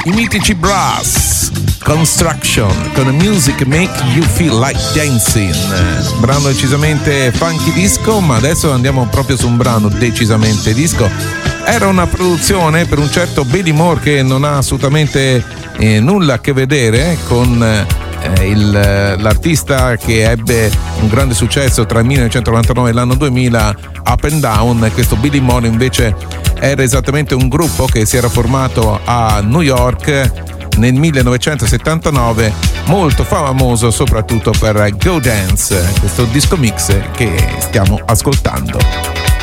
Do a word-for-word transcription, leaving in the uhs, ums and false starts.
i mitici Brass, Construction con Music Make You Feel Like Dancing, brano decisamente funky disco, ma adesso andiamo proprio su un brano decisamente disco. Era una produzione per un certo Billy Moore che non ha assolutamente eh, nulla a che vedere con eh, il, l'artista che ebbe un grande successo tra il millenovecentonovantanove e l'anno duemila, Up and Down. Questo Billy Moore invece era esattamente un gruppo che si era formato a New York nel millenovecentosettantanove, molto famoso soprattutto per Go Dance, questo disco mix che stiamo ascoltando.